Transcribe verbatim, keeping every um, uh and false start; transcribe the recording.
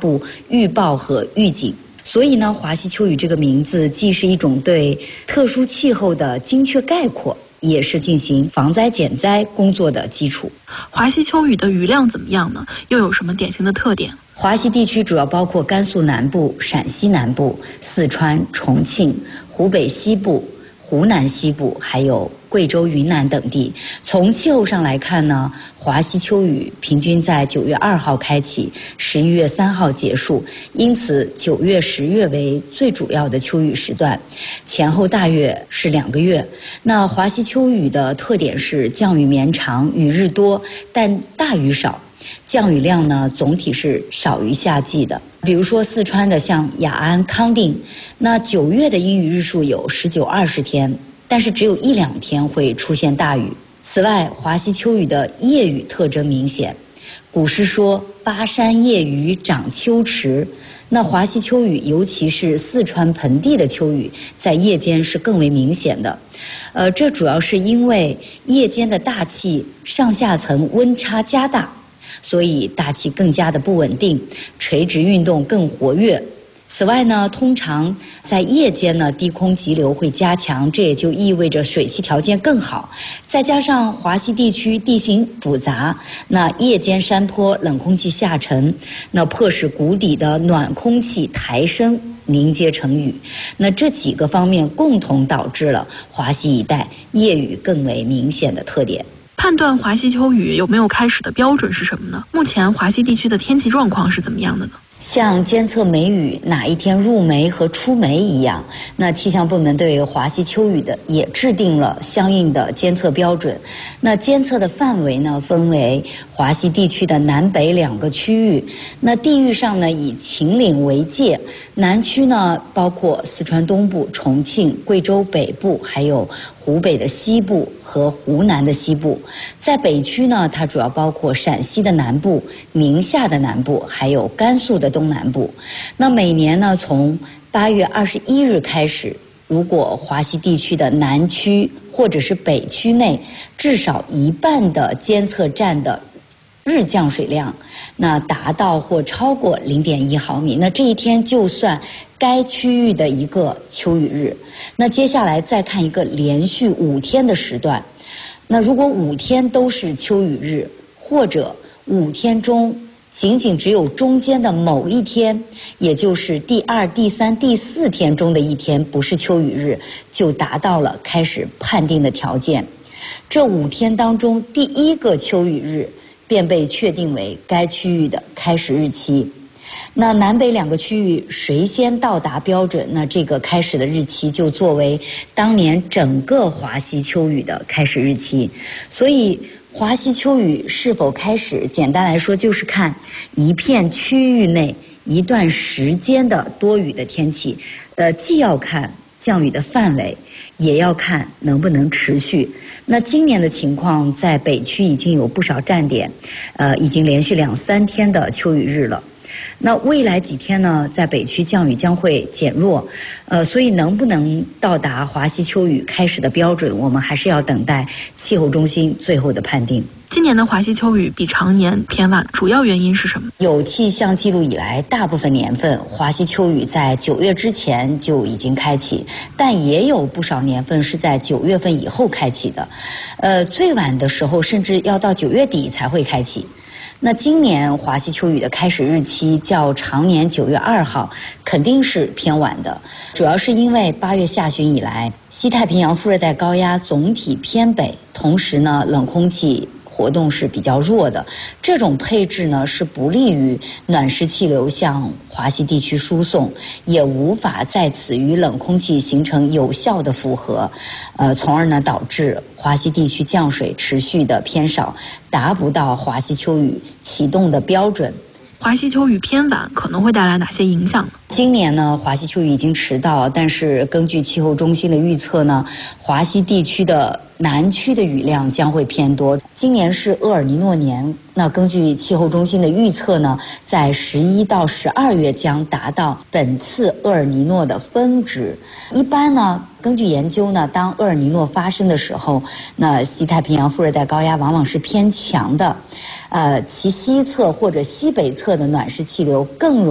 布预报和预警。所以呢，华西秋雨这个名字既是一种对特殊气候的精确概括，也是进行防灾减灾工作的基础。 华西秋雨的雨量怎么样呢？又有什么典型的特点？ 华西地区主要包括甘肃南部、陕西南部、四川、重庆、湖北西部、湖南西部，还有贵州、云南等地。从气候上来看呢，华西秋雨平均在九月二号开启，十一月三号结束，因此九月、十月为最主要的秋雨时段，前后大约是两个月。那华西秋雨的特点是降雨绵长，雨日多，但大雨少。降雨量呢，总体是少于夏季的。比如说四川的像雅安、康定，那九月的阴雨日数有十九、二十天，但是只有一两天会出现大雨。此外，华西秋雨的夜雨特征明显。古诗说“巴山夜雨涨秋池”，那华西秋雨，尤其是四川盆地的秋雨，在夜间是更为明显的。呃，这主要是因为夜间的大气上下层温差加大，所以大气更加的不稳定，垂直运动更活跃。此外呢，通常在夜间呢，低空急流会加强，这也就意味着水汽条件更好。再加上华西地区地形复杂，那夜间山坡冷空气下沉，那迫使谷底的暖空气抬升，凝结成雨。那这几个方面共同导致了华西一带夜雨更为明显的特点。 判断华西秋雨有没有开始的标准是什么呢？目前华西地区的天气状况是怎么样的呢？ 像监测梅雨哪一天入梅和出梅一样，那气象部门对华西秋雨的也制定了相应的监测标准。那监测的范围呢，分为华西地区的南北两个区域。那地域上呢，以秦岭为界，南区呢包括四川东部、重庆、贵州北部，还有湖北的西部和湖南的西部。在北区呢，它主要包括陕西的南部、宁夏的南部，还有甘肃的东南部。那每年呢，从八月二十一日开始，如果华西地区的南区或者是北区内至少一半的监测站的日降水量，那达到或超过零点一毫米，那这一天就算该区域的一个秋雨日。那接下来再看一个连续五天的时段，那如果五天都是秋雨日，或者五天中仅仅只有中间的某一天，也就是第二、第三、第四天中的一天不是秋雨日，就达到了开始判定的条件。这五天当中，第一个秋雨日便被确定为该区域的开始日期。那南北两个区域谁先到达标准，那这个开始的日期就作为当年整个华西秋雨的开始日期。所以华西秋雨是否开始，简单来说就是看一片区域内一段时间的多雨的天气，呃，既要看降雨的范围，也要看能不能持续。那今年的情况，在北区已经有不少站点，呃，已经连续两三天的秋雨日了。那未来几天呢，在北区降雨将会减弱，呃，所以能不能到达华西秋雨开始的标准，我们还是要等待气候中心最后的判定。 今年的华西秋雨比常年偏晚，主要原因是什么？ 有气象记录以来，大部分年份华西秋雨在九月之前就已经开启，但也有不少年份是在九月份以后开启的，呃，最晚的时候甚至要到九月底才会开启。那今年华西秋雨的开始日期较常年九月二号肯定是偏晚的，主要是因为八月下旬以来，西太平洋副热带高压总体偏北，同时呢，冷空气活动是比较弱的，这种配置呢是不利于暖湿气流向华西地区输送，也无法在此与冷空气形成有效的符合，呃，从而呢导致华西地区降水持续的偏少，达不到华西秋雨启动的标准。 华西秋雨偏晚可能会带来哪些影响呢？ 今年呢，华西秋雨已经迟到，但是根据气候中心的预测呢，华西地区的南区的雨量将会偏多。今年是厄尔尼诺年，那根据气候中心的预测呢，在十一到十二月将达到本次厄尔尼诺的峰值。一般呢，根据研究呢，当厄尔尼诺发生的时候，那西太平洋副热带高压往往是偏强的，呃，其西侧或者西北侧的暖湿气流更容易